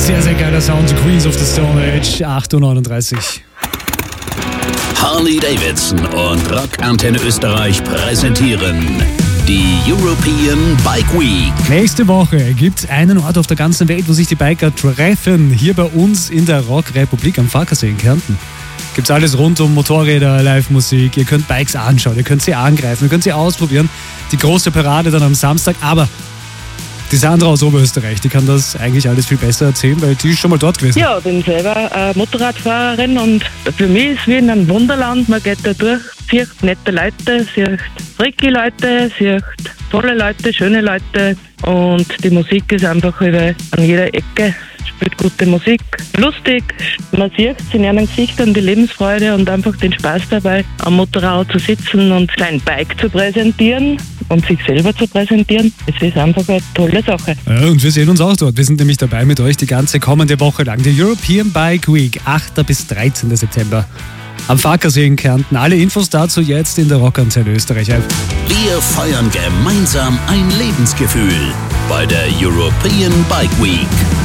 Sehr, sehr geiler Sound, Queens of the Stone Age, 8.39 Uhr. Harley Davidson und Rockantenne Österreich präsentieren die European Bike Week. Nächste Woche gibt es einen Ort auf der ganzen Welt, wo sich die Biker treffen. Hier bei uns in der Rockrepublik am Farkasee in Kärnten. Gibt's alles rund um Motorräder, Live-Musik. Ihr könnt Bikes anschauen, ihr könnt sie angreifen, ihr könnt sie ausprobieren. Die große Parade dann am Samstag. Aber die Sandra aus Oberösterreich, die kann das eigentlich alles viel besser erzählen, weil die ist schon mal dort gewesen. Ja, ich bin selber Motorradfahrerin und für mich ist es wie in einem Wunderland. Man geht da durch, sieht nette Leute, sieht freaky Leute, sieht tolle Leute, schöne Leute und die Musik ist einfach an jeder Ecke. Spielt gute Musik, lustig, man sieht in ihren Gesichtern die Lebensfreude und einfach den Spaß dabei, am Motorrad zu sitzen und sein Bike zu präsentieren und sich selber zu präsentieren. Es ist einfach eine tolle Sache. Ja, und wir sehen uns auch dort. Wir sind nämlich dabei mit euch die ganze kommende Woche lang. Die European Bike Week, 8. bis 13. September am Farkasee in Kärnten. Alle Infos dazu jetzt in der Rockantenne Österreich. Wir feiern gemeinsam ein Lebensgefühl bei der European Bike Week.